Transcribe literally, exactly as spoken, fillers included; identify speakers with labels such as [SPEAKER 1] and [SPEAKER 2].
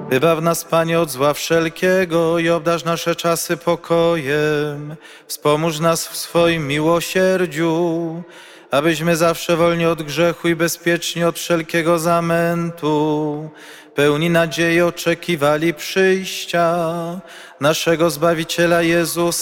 [SPEAKER 1] Wybaw nas, Panie, od zła wszelkiego i obdarz nasze czasy pokojem. Wspomóż nas w swoim miłosierdziu, abyśmy zawsze wolni od grzechu i bezpieczni od wszelkiego zamętu, pełni nadziei oczekiwali przyjścia naszego Zbawiciela Jezusa